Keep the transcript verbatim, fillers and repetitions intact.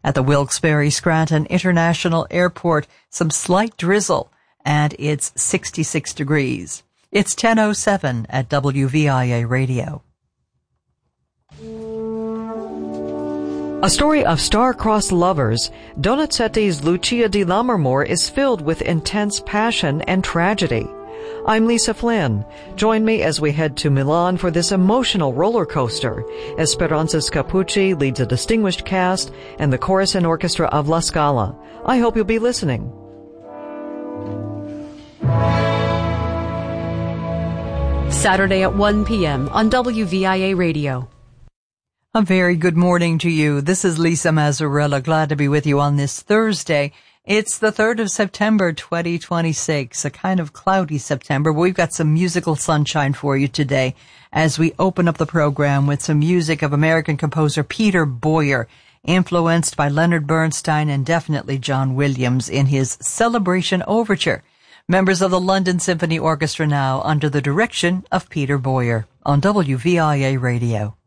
At the Wilkes-Barre Scranton International Airport, some slight drizzle, and it's sixty-six degrees. It's ten oh seven at W V I A Radio. A story of star-crossed lovers, Donizetti's Lucia di Lammermoor is filled with intense passion and tragedy. I'm Lisa Flynn. Join me as we head to Milan for this emotional roller coaster. Esperanza Scapucci leads a distinguished cast and the chorus and orchestra of La Scala. I hope you'll be listening. Saturday at one p.m. on W V I A Radio. A very good morning to you. This is Lisa Mazzarella. Glad to be with you on this Thursday. It's the third of September, twenty twenty-six, a kind of cloudy September, but we've got some musical sunshine for you today as we open up the program with some music of American composer Peter Boyer, influenced by Leonard Bernstein and definitely John Williams in his Celebration Overture. Members of the London Symphony Orchestra now under the direction of Peter Boyer on W V I A Radio.